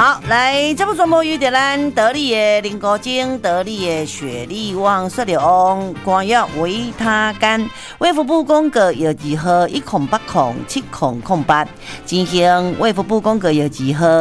好，来，这部全部由着咱得力的林国精、得力的雪力旺、雪力旺、光药维他甘、卫福部公告药剂号108070008，进行卫福部公告药剂号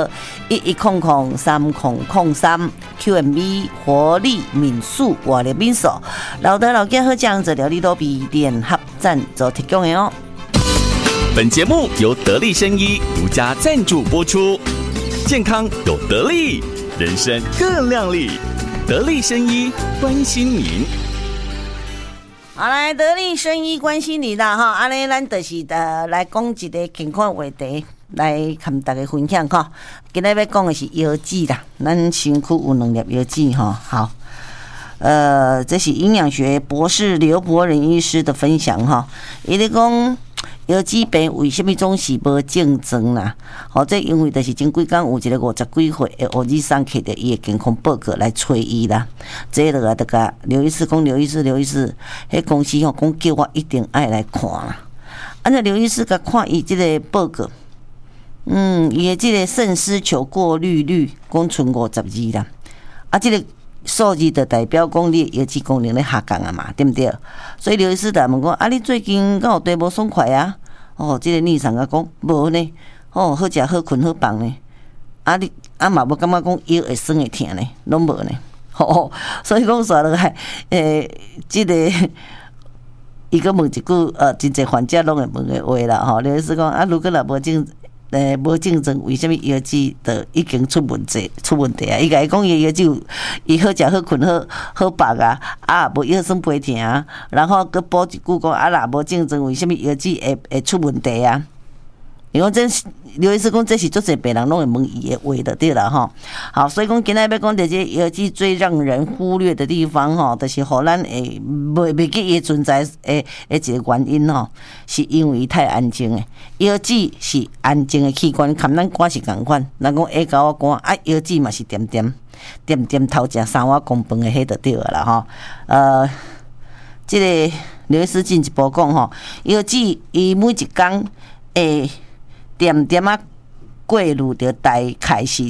11003003 QMB 活力敏素活力敏素，老德老健好酱治疗力都比联合赞助提供的哦。 本节目由得力生医独家赞助播出。健康有得力，人生更亮丽。得力生医关心您。 好，来得力生医关心你啦哈！安尼咱就是来讲一个健康话题，来跟大家分享哈。今日要讲的是腰子啦，咱身躯有2粒腰子哈。好，这是营养学博士刘伯仁医师的分享哈。伊咧讲。腰子病为什么总是无症状啦？这因为就是前几天有一个50几岁的黑医生摕着伊的健康报告来催伊啦。这就甲刘医师讲，刘医师，迄公司讲叫我一定爱来看啦。按照刘医师甲看伊这个报告，伊的这个肾丝球过滤率讲剩52啦，这个数字就代表讲你的腰子功能咧下降啊嘛，对不对？所以刘医师就问我，你最近敢有地无爽快啊？这个逆上啊讲无呢，好食好困好放呢，你嘛无感觉讲腰会酸会痛呢，拢无呢。所以讲说落来，这个伊个问一句，真侪患者拢会问的话啦，刘医师讲如果若无无竞争，为什么腰子就已经出问题啊？伊甲伊讲，伊腰子伊好食好困好饱啊，无腰酸背痛啊，然后佮补一句讲若无竞争，为什么腰子会出问题啊？因为这刘医师讲，这是足侪病人拢会问伊的话就对了哈。好，所以讲今仔要讲的这腰子最让人忽略的地方哈，就是互咱会袂记伊存在的一个原因哈，是因为伊太安静诶。腰子是安静的器官，跟咱肝是共款。人讲下高肝腰子嘛是点头食3碗公饭的迄就对啦哈。这个刘医师进一步讲吼，腰子伊每一天会点过滤着大概是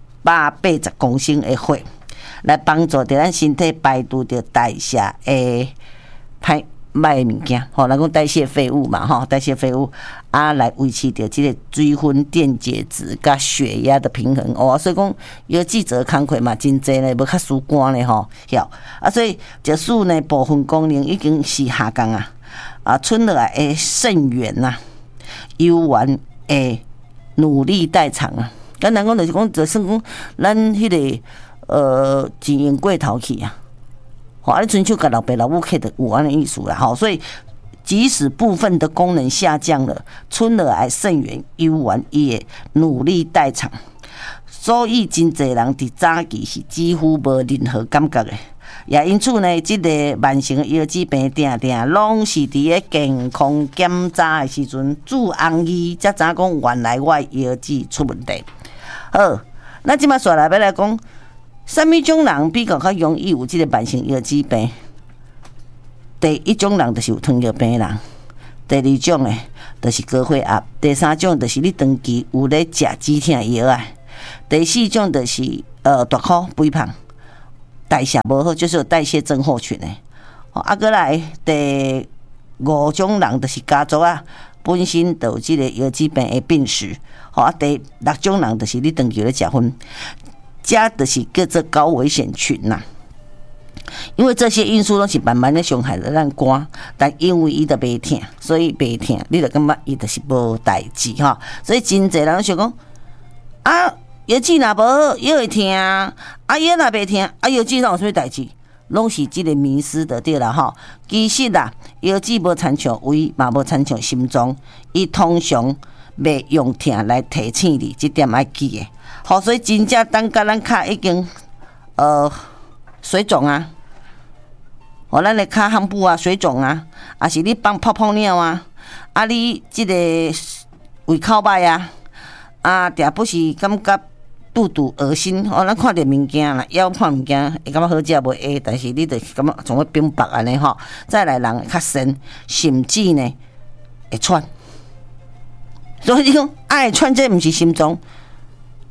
180公升的血，来帮助着咱身体排除着代谢的歹的物件，咱讲代谢废物嘛，代谢废物来维持着这个水分、电解质甲血压的平衡所以讲腰子做工课嘛真济呢，要较输肝呢所以这属呢部分功能已经是下降剩落来的肾源睾丸会努力代偿咱人讲就是讲，就算讲咱迄个钱用过头去你亲像甲老爸老母客的有安的意思啦所以即使部分的功能下降了，剩落来肾源睾丸伊会努力代偿，所以真侪人伫早期是几乎无任何感觉的。也因此呢，这个慢性的腰子病定拢是伫咧健康检查的时阵，注红衣才知讲原来我腰子出问题。好，那即马说来要来讲，什么种人比较容易有这个慢性腰子病？第一种人就是有糖尿病人，第二种的就是高血压，第三种就是你长期有咧食止痛药第四种就是大块肥胖。代谢无好，就是有代谢症候群过来第5种人就是家族本身就有这个腰子病的病史第6种人就是你长期咧食薰，这就是叫做高危险群因为这些因素都是慢慢的伤害了咱肝，但因为伊就袂痛，所以袂痛，你就感觉伊就是无代志所以真侪人想讲腰子若无好，腰会痛腰若袂痛腰子哪有啥物代志？拢是即个迷思的对啦其实腰子无亲像胃，嘛无亲像心脏，伊通常袂用痛来提醒你，这点爱记的。所以真正当甲咱脚已经水肿咱的脚项部水肿还是你放泡泡尿你即个胃口歹定不是感觉肚肚恶心咱看到物件啦，枵看物件会感觉好食无但是你就是感觉总会冰白安尼再来人会较神，甚至呢会喘。所以你讲会喘，这毋是心脏，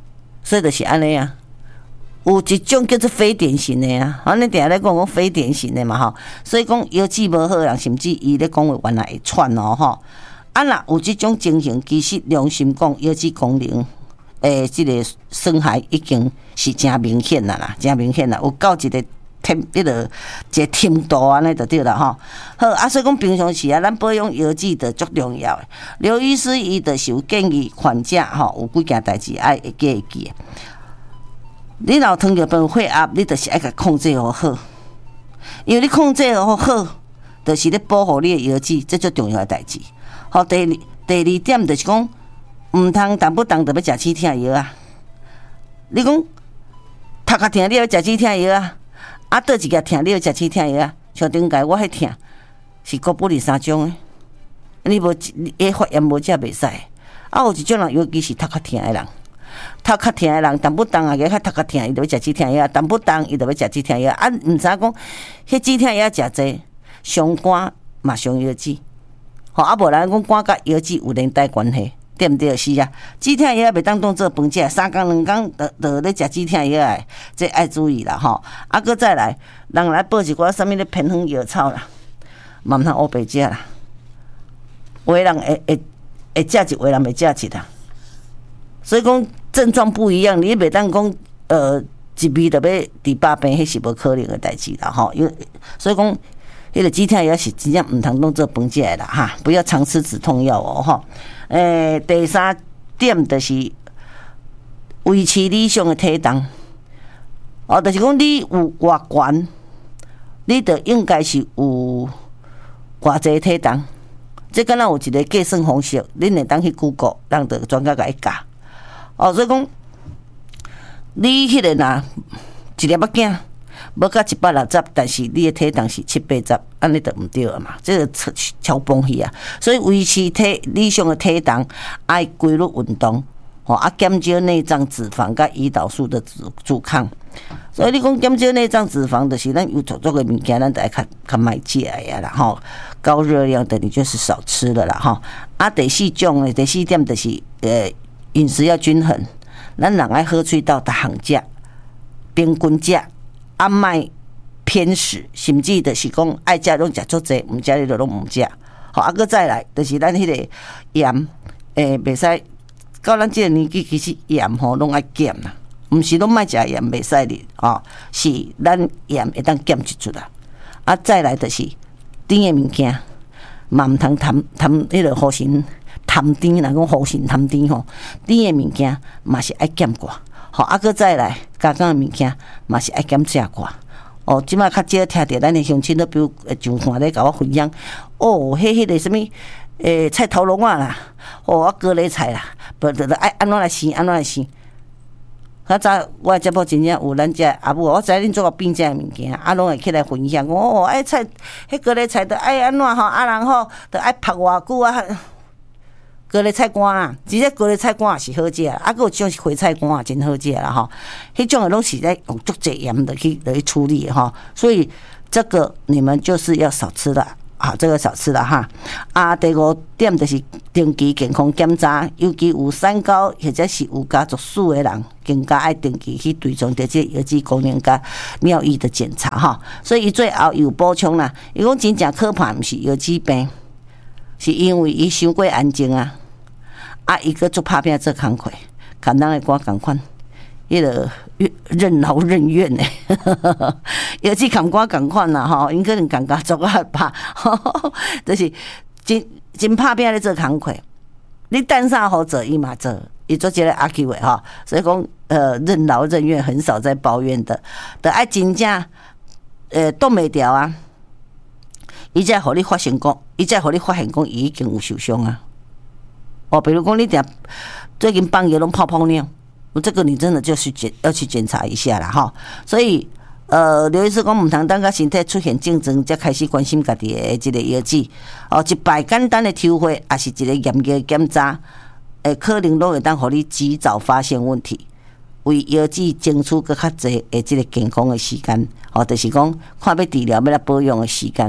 所以就是安尼啊。有一种叫做非典型的啊，咱定下咧讲非典型的嘛吼，所以讲腰子无好人，甚至伊咧讲话原来会喘哦吼。啊，若有即种情形，其实良心讲，腰子功能即个损害已经是真明显啦，真明显啦，有到一个一个程度安尼就对啦吼。好啊，所以讲平常时啊，咱保养腰子就足重要的。刘医师伊就是有建议患者吼，有几件代志爱会记会记。你若糖尿病血压，你就是爱甲控制好，因为你控制好，就是咧保护你的腰子，这最重要的代志。好，第二点就是讲，毋通动不动就要食止痛药啊。你讲头壳痛，你要食止痛药啊？啊，倒一个痛，你要食止痛药啊？像顶届我迄痛是国不离三种的，你无你发炎无食袂使。啊，有一种人，尤其是头壳痛的人。头壳痛的人，动不动啊，个头壳痛，伊就要食止痛药；动不动伊就要食止痛药。啊，毋知讲，迄止痛药食济，伤肝嘛伤腰子。吼，啊，无人讲肝甲腰子有连带关系，对毋对？是啊，止痛药袂当当做饭食，3工2工就咧食止痛药诶，这爱注意啦吼。啊，搁再来，人来报一寡啥物咧偏方药草啦，嘛毋通乌白食啦。有的人会食一，有的人袂食一啦。所以讲症状不一样，你袂当讲一味就要治百病，迄是无可能的代志啦吼。因为所以讲，迄个止痛药是真正毋通当做饭食的啦哈，不要常吃止痛药哦吼。第三点就是维持理想的体重，就是讲你有偌悬，你就应该是有偌济体重。这敢若有一个计算方式，恁会当去 Google， 人就专家甲伊教。所以讲，你迄个若一粒仔囝，无到160，但是你的体重是70-80，安尼就毋对了嘛，这个超崩去啊！所以维持理想的体重，爱规律运动，减少内脏脂肪甲胰岛素的阻抗。所以你讲减少内脏脂肪，就是咱有足足的物件，咱就爱较卖食呀啦吼。高热量的你就是少吃了啦吼。啊，第四点就是饮食要均衡，咱人爱好喙斗逐项食，平均食，啊莫偏食，甚至就是讲爱食拢食足济，毋食你就拢毋食。好，啊，搁再来就是咱迄个盐，袂使到咱即个年纪，其实盐吼拢爱减啦，毋是拢莫食盐袂使哩，是咱盐会当减一chút啦。啊，再来就是甜的物件，嘛毋通贪迄个好心。贪甜，若讲好心贪甜吼，甜的物件嘛是爱减寡，吼，啊，搁再来加工的物件嘛是爱减食寡。即摆较少听着咱的乡亲都比如上线咧甲我分享，迄个什么菜头龙啊啦，啊高丽菜啦，不就爱安怎来生安怎来生。较早我节目真正有咱遮阿母，我知恁做个变这物件，拢会起来分享讲爱菜，迄高丽菜着爱安怎吼，然后着爱晒偌久啊。高丽菜干啊，其实高丽菜干也是好食，还有种是花菜干也真好食啦吼。迄种的拢是在用足济盐的去处理哈，所以这个你们就是要少吃了啊，这个少吃了哈。啊，第5点就是定期健康检查，尤其有三高或者是有家族史的人，更加爱定期去追踪这腰子功能甲尿液的检查哈。所以最后有补充啦，伊讲真正可怕毋是腰子病，是因为伊伤过安静啊。伊个做拍拼做工课，跟咱的歌共款，迄个任劳任怨的，尤其跟歌共款啦吼，因可能感觉做啊拍，就是真拍拼咧做工课。你等啥好做，伊嘛做，伊做一个阿 Q 的吼，所以讲任劳任怨，很少在抱怨的，得爱真正挡袂掉啊！伊才互你发现讲，伊已经有受伤啊。比如讲你最近半夜拢泡泡尿，这个你真的就是要去检查一下啦哈。所以刘医师讲，毋通等甲身体出现症状，才开始关心家己的这个腰子。一摆简单的抽血，也是一个严格的检查，可能都会当互你及早发现问题，为腰子争取更较侪的这个健康的时间。就是讲看要治疗要来保养的时间。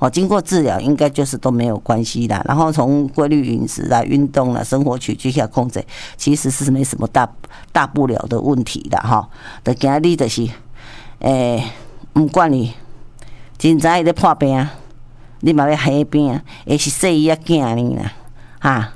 经过治疗应该就是都没有关系啦。然后从规律饮食啦、运动啦、生活起居下控制，其实是没什么大不了的问题啦哈。就今日就是，不管你真早伊咧破病，你嘛要黑病，也是说伊啊囝呢啦，哈。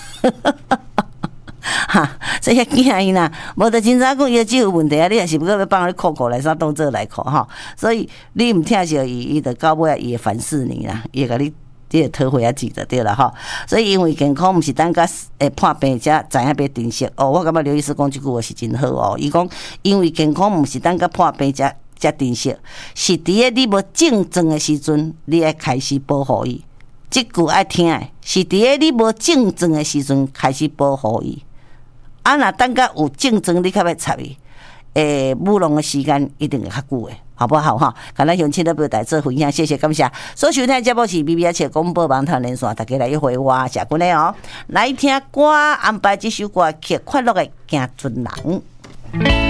哈，这些囝伊呐，无得真早讲伊只有问题啊，你也是不过要帮伊哭来啥当做来哭哈。所以你唔听着伊，伊就到尾伊会反噬你啦，伊会甲你讨回啊记就对了哈。所以因为健康毋是等甲破病才知影要珍惜哦。我感觉刘医师讲这句话是真好哦。伊讲因为健康毋是等甲破病才珍惜，是伫个你无症状的时阵，你爱开始保护伊。这句爱听的，是伫个你无症状的时阵开始保护伊。啊，若等甲有症状，你较要插伊，舞弄的时间一定会较久的，好不好哈？跟咱乡亲的表达做分享，谢谢感谢。所收听的节目是 BBS 广播网台连线，大家来一回话，谢君的哦，来听歌，安排这首歌曲《快乐的行船人》。